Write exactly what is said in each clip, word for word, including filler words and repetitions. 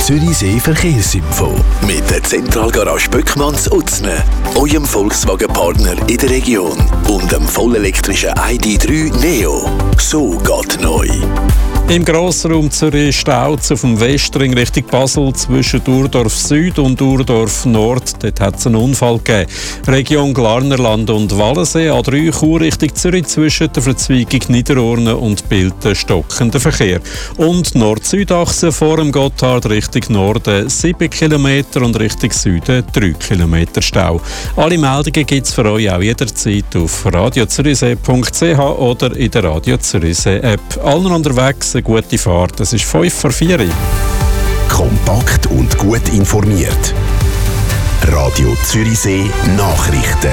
Zürichsee Verkehrsinfo mit der Zentralgarage Böckmanns Utzne, eurem Volkswagen-Partner in der Region und dem vollelektrischen I D drei Neo. So geht neu. Im Grossraum Zürich staut auf dem Westring Richtung Basel zwischen Urdorf Süd und Urdorf Nord. Dort hat es einen Unfall gegeben. Region Glarnerland und Wallensee, A drei Chur Richtung Zürich zwischen der Verzweigung Niederurne und Bilten stockender Verkehr. Und Nord-Süd-Achse vor dem Gotthard Richtung Norden sieben Kilometer und Richtung Süden drei Kilometer Stau. Alle Meldungen gibt es für euch auch jederzeit auf radio zürichsee punkt c h oder in der Radio Zürichsee App. Allen unterwegs eine gute Fahrt. Es ist fünf vor vier. Kompakt und gut informiert. Radio Zürichsee Nachrichten.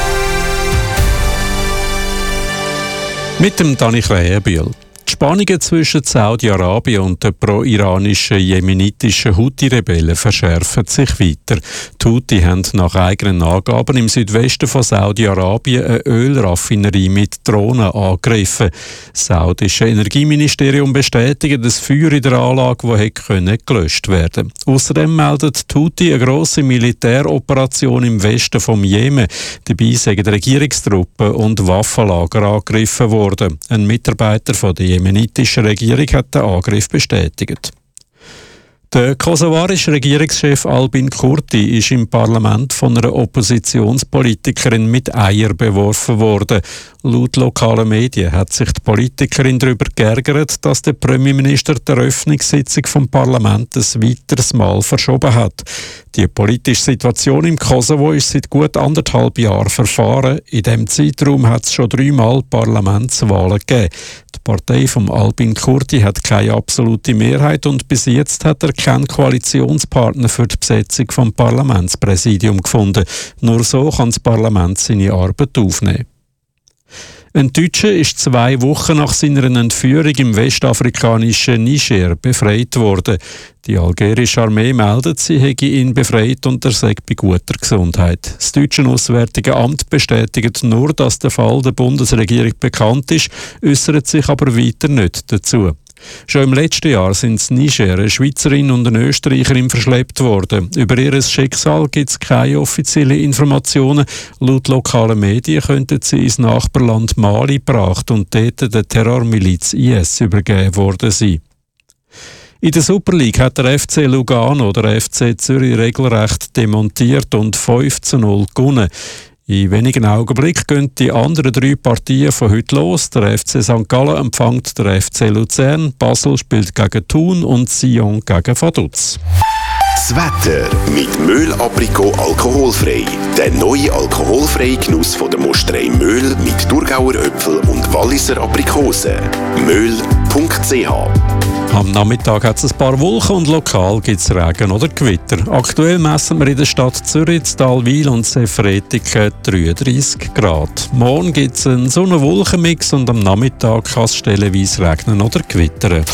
Mit dem Dani Krähenbühl. Die Spannungen zwischen Saudi-Arabien und den pro-iranischen jemenitischen Houthi-Rebellen verschärfen sich weiter. Die Houthi haben nach eigenen Angaben im Südwesten von Saudi-Arabien eine Ölraffinerie mit Drohnen angegriffen. Das saudische Energieministerium bestätigt das Feuer in der Anlage, das hätte gelöscht werden können. Außerdem meldet die Houthi eine grosse Militäroperation im Westen vom Jemen. Dabei sind Regierungstruppen und Waffenlager angegriffen worden. Ein Mitarbeiter von der Die jemenitische Regierung hat den Angriff bestätigt. Der kosovarische Regierungschef Albin Kurti ist im Parlament von einer Oppositionspolitikerin mit Eier beworfen worden. Laut lokalen Medien hat sich die Politikerin darüber geärgert, dass der Premierminister die Eröffnungssitzung vom Parlament ein weiteres Mal verschoben hat. Die politische Situation im Kosovo ist seit gut anderthalb Jahren verfahren. In diesem Zeitraum hat es schon dreimal Parlamentswahlen gegeben. Die Partei von Albin Kurti hat keine absolute Mehrheit und bis jetzt hat er keinen Koalitionspartner für die Besetzung vom Parlamentspräsidium gefunden. Nur so kann das Parlament seine Arbeit aufnehmen. Ein Deutscher ist zwei Wochen nach seiner Entführung im westafrikanischen Niger befreit worden. Die algerische Armee meldet, sie hätte ihn befreit und er sei bei guter Gesundheit. Das deutsche Auswärtige Amt bestätigt nur, dass der Fall der Bundesregierung bekannt ist, äußert sich aber weiter nicht dazu. Schon im letzten Jahr sind in Niger eine Schweizerin und eine Österreicherin verschleppt worden. Über ihr Schicksal gibt es keine offiziellen Informationen. Laut lokalen Medien könnten sie ins Nachbarland Mali gebracht und dort der Terrormiliz I S übergeben worden sein. In der Super League hat der F C Lugano oder F C Zürich regelrecht demontiert und fünf zu null gewonnen. In wenigen Augenblicken gehen die anderen drei Partien von heute los. Der F C Sankt Gallen empfängt der F C Luzern, Basel spielt gegen Thun und Sion gegen Vaduz. Das Wetter mit Möhl Aprikot alkoholfrei. Der neue alkoholfreie Genuss von der Mosterei Möhl mit Thurgauer Äpfel und Walliser Aprikosen. möhl punkt c h. Am Nachmittag hat es ein paar Wolken und lokal gibt es Regen oder Gewitter. Aktuell messen wir in der Stadt Zürich, Talwil und Sefretiken dreiunddreissig Grad. Morgen gibt es einen Sonne-Wolken-Mix und am Nachmittag kann es stellenweise regnen oder gewittern.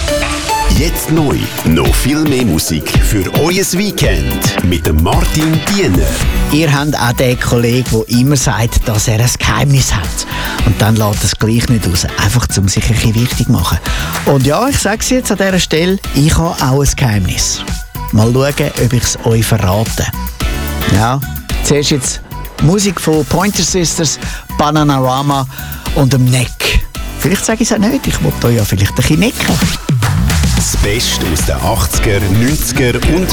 Jetzt neu, noch viel mehr Musik für euer Weekend mit dem Martin Diener. Ihr habt auch den Kollegen, der immer sagt, dass er ein Geheimnis hat. Und dann lässt er es gleich nicht raus, einfach um sich ein bisschen wichtig zu machen. Und ja, ich sage es jetzt an dieser Stelle, ich habe auch ein Geheimnis. Mal schauen, ob ich es euch verrate. Ja, zuerst jetzt Musik von Pointer Sisters, Bananarama und dem Neck. Vielleicht sage ich es auch nicht, ich wollte euch ja vielleicht ein bisschen necken. Das Beste aus den achtziger, neunziger und